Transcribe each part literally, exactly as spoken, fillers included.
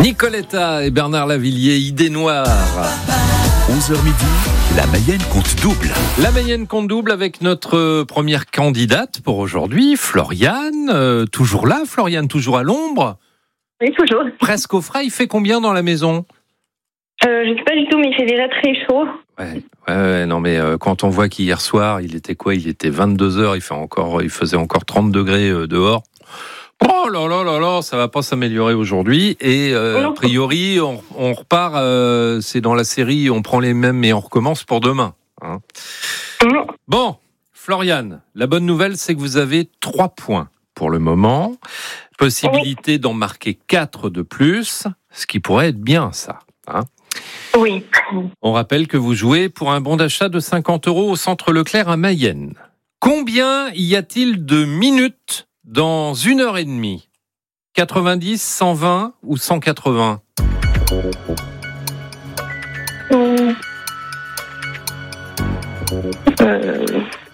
Nicoletta et Bernard Lavilliers, idée noire. onze heures midi, la Mayenne compte double. La Mayenne compte double avec notre première candidate pour aujourd'hui, Floriane. Euh, toujours là, Floriane, toujours à l'ombre. Oui, toujours. Presque au frais. Il fait combien dans la maison ? Euh, je sais pas du tout, mais il fait déjà très chaud. Ouais, ouais, ouais non mais euh, quand on voit qu'hier soir, il était quoi ? Il était vingt-deux heures, il, fait encore, il faisait encore trente degrés euh, dehors. Oh là là là là, ça va pas s'améliorer aujourd'hui. Et euh, a priori, on, on repart, euh, c'est dans la série, on prend les mêmes et on recommence pour demain. Hein. Bon, Floriane, la bonne nouvelle, c'est que vous avez trois points pour le moment. Possibilité d'en marquer quatre de plus, ce qui pourrait être bien, ça. Hein. Oui. On rappelle que vous jouez pour un bon d'achat de cinquante euros au Centre Leclerc à Mayenne. Combien y a-t-il de minutes dans une heure et demie ? quatre-vingt-dix, cent vingt ou cent quatre-vingts ? Euh... Euh...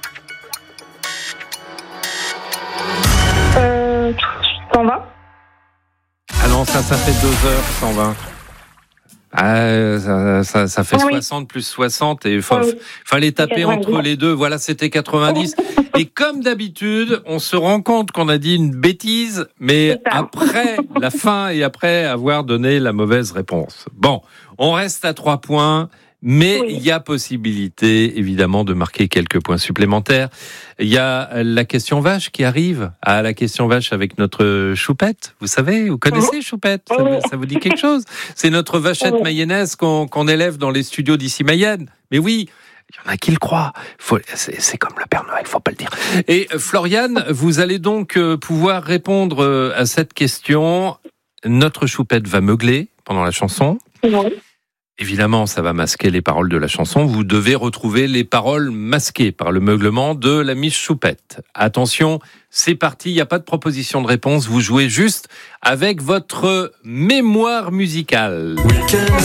Euh... cent vingt ? Ah non, ça, ça fait deux heures, cent vingt. Ah, ça, ça, ça fait oui. soixante plus soixante et il fa- oui. fallait taper quatre-vingt-dix. entre les deux. Voilà, c'était quatre-vingt-dix. Et comme d'habitude, on se rend compte qu'on a dit une bêtise, mais après la fin et après avoir donné la mauvaise réponse. Bon, on reste à trois points. Mais oui. Il y a possibilité, évidemment, de marquer quelques points supplémentaires. Il y a la question vache qui arrive. Ah, la question vache avec notre Choupette. Vous savez, vous connaissez mmh. Choupette ? Ça, oui. ça vous dit quelque chose ? C'est notre vachette oui. mayonnaise qu'on, qu'on élève dans les studios d'ici Mayenne. Mais oui, il y en a qui le croient. Faut, c'est, c'est comme le Père Noël, faut pas le dire. Et Floriane, vous allez donc pouvoir répondre à cette question. Notre Choupette va meugler pendant la chanson. Oui. Évidemment, ça va masquer les paroles de la chanson. Vous devez retrouver les paroles masquées par le meuglement de la Miss Choupette. Attention, c'est parti, il n'y a pas de proposition de réponse. Vous jouez juste avec votre mémoire musicale.